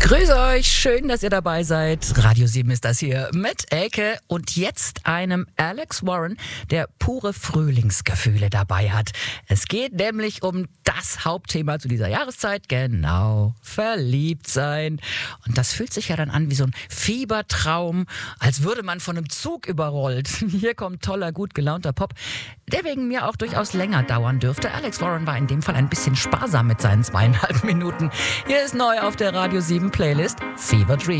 Grüß euch, schön, dass ihr dabei seid. Radio 7 ist das hier mit Elke und jetzt einem Alex Warren, der pure Frühlingsgefühle dabei hat. Es geht nämlich um das Hauptthema zu dieser Jahreszeit, genau, verliebt sein. Und das fühlt sich ja dann an wie so ein Fiebertraum, als würde man von einem Zug überrollt. Hier kommt toller, gut gelaunter Pop, der wegen mir auch durchaus länger dauern dürfte. Alex Warren war in dem Fall ein bisschen sparsam mit seinen 2,5 Minuten. Hier ist neu auf der Radio 7 Playlist Fever Dream.